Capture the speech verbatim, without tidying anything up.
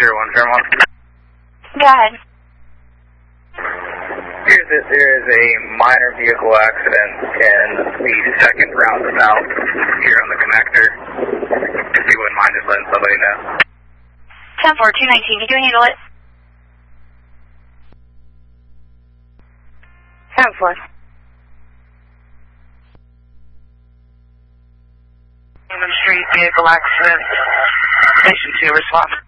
zero one Fairmont. Go ahead. Here's that there is a minor vehicle accident in the second roundabout here on the connector. If you wouldn't mind just letting somebody know. ten four two nineteen, you do need to let... ten four. Street vehicle accident. Station two, respond.